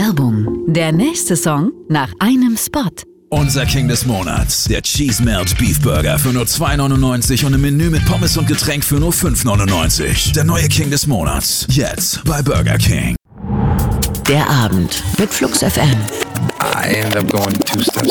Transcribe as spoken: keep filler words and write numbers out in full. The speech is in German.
Werbung. Der nächste Song nach einem Spot. Unser King des Monats, der Cheese Melt Beef Burger für nur zwei neunundneunzig und ein Menü mit Pommes und Getränk für nur fünf neunundneunzig. Der neue King des Monats, jetzt bei Burger King. Der Abend mit Flux F M. I ended up going two steps